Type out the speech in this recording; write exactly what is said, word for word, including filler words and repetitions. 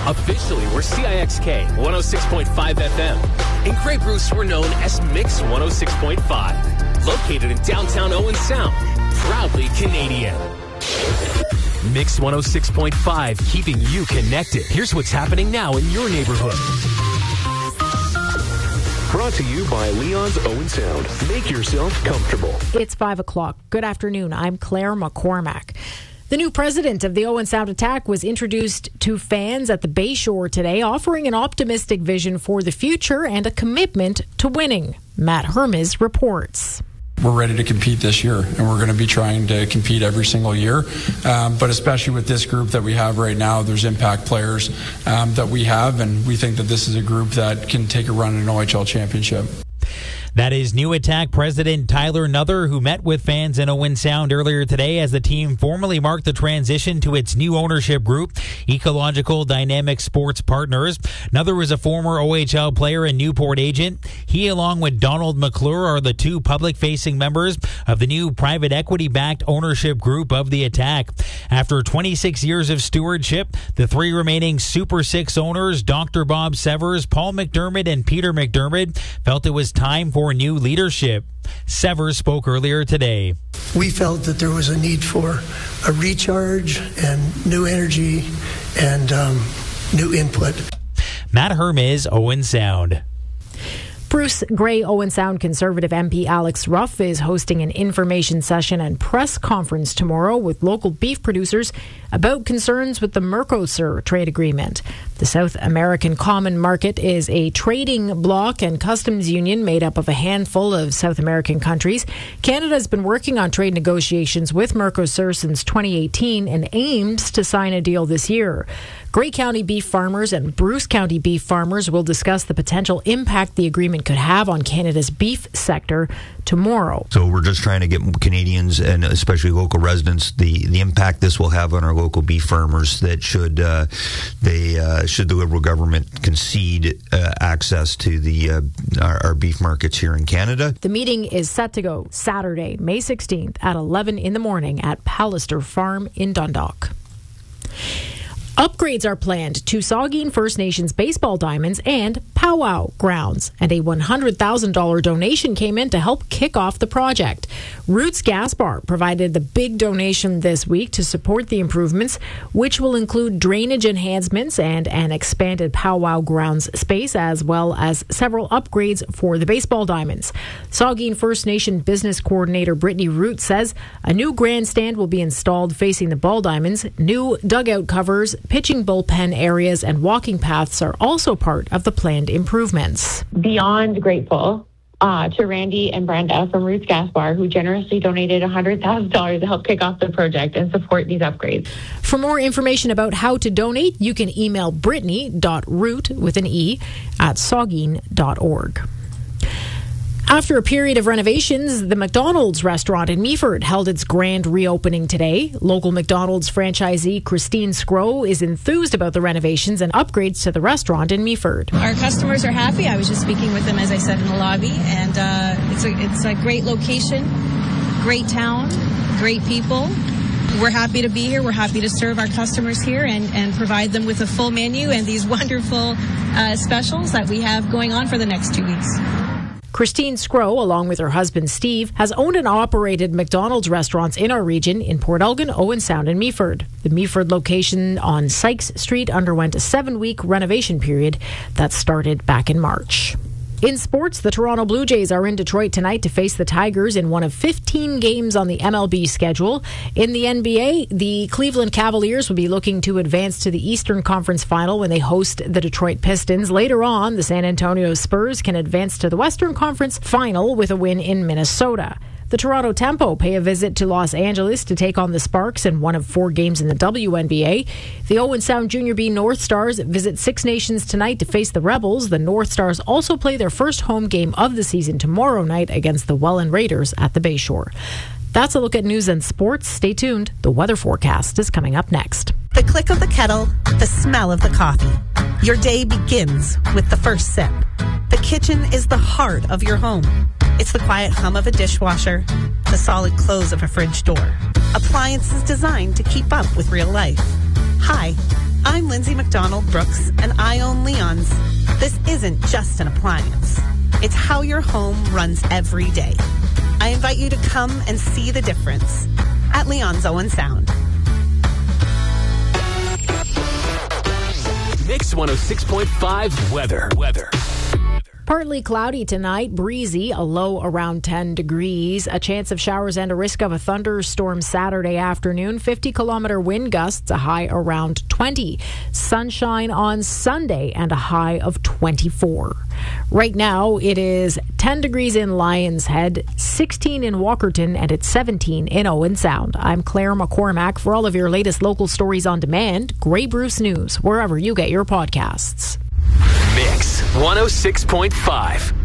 Officially, we're C I X K one oh six point five F M. In Grey Bruce, we're known as Mix one oh six point five. Located in downtown Owen Sound. Proudly Canadian. Mix one oh six point five, keeping you connected. Here's what's happening now in your neighborhood. Brought to you by Leon's Owen Sound. Make yourself comfortable. It's five o'clock. Good afternoon. I'm Claire McCormack. The new president of the Owen Sound Attack was introduced to fans at the Bayshore today, offering an optimistic vision for the future and a commitment to winning. Matt Hermes reports. We're ready to compete this year, and we're going to be trying to compete every single year. Um, but especially with this group that we have right now, there's impact players um, that we have, and we think that this is a group that can take a run in an O H L championship. That is new Attack President Tyler Nuther, who met with fans in Owen Sound earlier today as the team formally marked the transition to its new ownership group, Ecological Dynamic Sports Partners. Nuther was a former O H L player and Newport agent. He, along with Donald McClure, are the two public-facing members of the new private equity-backed ownership group of the Attack. After twenty-six years of stewardship, the three remaining Super Six owners, Doctor Bob Severs, Paul McDermott, and Peter McDermott, felt it was time for new leadership. Severs spoke earlier today. We felt that there was a need for a recharge and new energy and um, new input. Matt Hermes, Owen Sound. Bruce Grey Owen Sound Conservative M P Alex Ruff is hosting an information session and press conference tomorrow with local beef producers about concerns with the Mercosur trade agreement. The South American Common Market is a trading bloc and customs union made up of a handful of South American countries. Canada has been working on trade negotiations with Mercosur since twenty eighteen and aims to sign a deal this year. Grey County beef farmers and Bruce County beef farmers will discuss the potential impact the agreement could have on Canada's beef sector tomorrow. So we're just trying to get Canadians and especially local residents the, the impact this will have on our local beef farmers. That should uh, they uh, should the Liberal government concede uh, access to the uh, our, our beef markets here in Canada. The meeting is set to go Saturday, May sixteenth at eleven in the morning at Pallister Farm in Dundalk. Upgrades are planned to Saugeen First Nations baseball diamonds and powwow grounds, and a one hundred thousand dollars donation came in to help kick off the project. Roots Gas Bar provided the big donation this week to support the improvements, which will include drainage enhancements and an expanded powwow grounds space, as well as several upgrades for the baseball diamonds. Saugeen First Nation Business Coordinator Brittany Root says a new grandstand will be installed facing the ball diamonds, new dugout covers, pitching bullpen areas, and walking paths are also part of the planned improvements. Beyond grateful uh, to Randy and Brenda from Roots Gas Bar, who generously donated one hundred thousand dollars to help kick off the project and support these upgrades. For more information about how to donate, you can email brittany.root with an E at saugeen dot org. After a period of renovations, the McDonald's restaurant in Meaford held its grand reopening today. Local McDonald's franchisee Christine Scrow is enthused about the renovations and upgrades to the restaurant in Meaford. Our customers are happy. I was just speaking with them, as I said, in the lobby, and uh, it's a it's a great location, great town, great people. We're happy to be here. We're happy to serve our customers here and, and provide them with a full menu and these wonderful uh, specials that we have going on for the next two weeks. Christine Scrow, along with her husband Steve, has owned and operated McDonald's restaurants in our region in Port Elgin, Owen Sound, and Meaford. The Meaford location on Sykes Street underwent a seven-week renovation period that started back in March. In sports, the Toronto Blue Jays are in Detroit tonight to face the Tigers in one of fifteen games on the M L B schedule. In the N B A, the Cleveland Cavaliers will be looking to advance to the Eastern Conference Final when they host the Detroit Pistons. Later on, the San Antonio Spurs can advance to the Western Conference Final with a win in Minnesota. The Toronto Tempo pay a visit to Los Angeles to take on the Sparks in one of four games in the W N B A. The Owen Sound Junior B North Stars visit Six Nations tonight to face the Rebels. The North Stars also play their first home game of the season tomorrow night against the Welland Raiders at the Bayshore. That's a look at news and sports. Stay tuned. The weather forecast is coming up next. The click of the kettle, the smell of the coffee. Your day begins with the first sip. The kitchen is the heart of your home. It's the quiet hum of a dishwasher, the solid close of a fridge door. Appliances designed to keep up with real life. Hi, I'm I'm Lindsay McDonald Brooks, and I own Leon's. This isn't just an appliance. It's how your home runs every day. I invite you to come and see the difference at Leon's Owen Sound. Mix one oh six point five weather. Weather. Partly cloudy tonight, breezy, a low around ten degrees. A chance of showers and a risk of a thunderstorm Saturday afternoon. fifty kilometer wind gusts, a high around twenty. Sunshine on Sunday and a high of twenty-four. Right now, it is ten degrees in Lions Head, sixteen in Walkerton, and it's seventeen in Owen Sound. I'm Claire McCormack. For all of your latest local stories on demand, Grey Bruce News, wherever you get your podcasts. Mix one oh six point five.